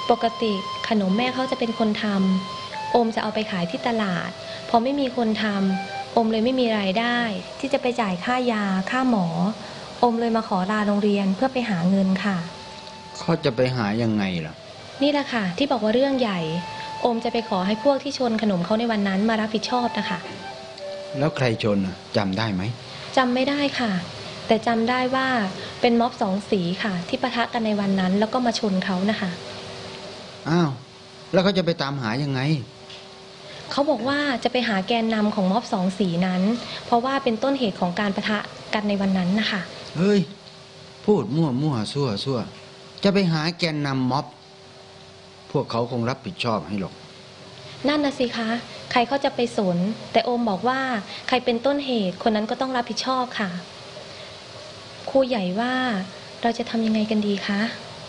ปกติขนมแม่เขาจะเป็นคนทำโอมจะเอาไปขายที่ตลาดพอไม่มีคนทำโอมเลยไม่มีรายได้ที่จะไปจ่ายค่ายาค่าหมอโอมเลยมาขอลาโรงเรียนเพื่อไปหาเงินค่ะเขาจะไปหายังไงล่ะนี่แหละค่ะที่บอกว่าเรื่องใหญ่โอมจะไปขอให้พวกที่ชนขนมเขาในวันนั้นมารับผิดชอบนะคะแล้วใครชนจำได้ไหมจำไม่ได้ค่ะแต่จำได้ว่าเป็นม็อบสองสีค่ะที่ปะทะกันในวันนั้นแล้วก็มาชนเขานะคะอ้าวแล้วเขาจะไปตามหายังไงเขาบอกว่าจะไปหาแกนนำของม็อบสองสีนั้นเพราะว่าเป็นต้นเหตุของการปะทะกันในวันนั้นนะคะเฮ้ยพูดมั่วซั่วจะไปหาแกนนำม็อบพวกเขาคงรับผิดชอบให้หรอกนั่นนะสิคะใครเขาจะไปสนแต่โอมบอกว่าใครเป็นต้นเหตุคนนั้นก็ต้องรับผิดชอบค่ะครูใหญ่ว่าเราจะทำยังไงกันดีคะ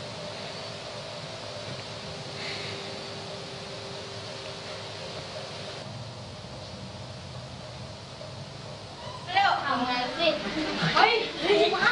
เร็วทำงานสิเฮ้ยมา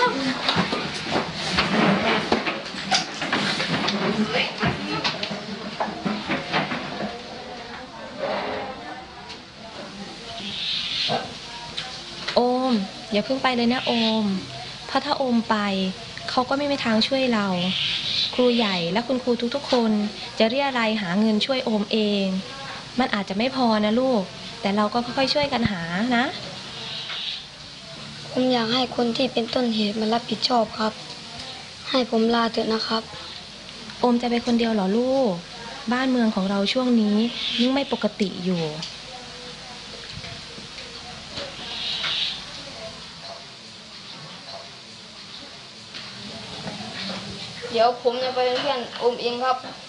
โอมอย่าเพิ่งไปเลยนะโอมเพราะถ้าโอมไปเขาก็ไม่มีทางช่วยเราครูใหญ่และคุณครูทุกๆคนจะเรียรายหาเงินช่วยโอมเองมันอาจจะไม่พอนะลูกแต่เราก็ค่อยๆช่วยกันหานะผมอยากให้คนที่เป็นต้นเหตุมารับผิดชอบครับให้ผมลาเถอะนะครับโอมจะไปคนเดียวเหรอลูกบ้านเมืองของเราช่วงนี้ยิ่งไม่ปกติอยู่เดี๋ยวผมจะไปเป็นเพื่อนโอมเองครับ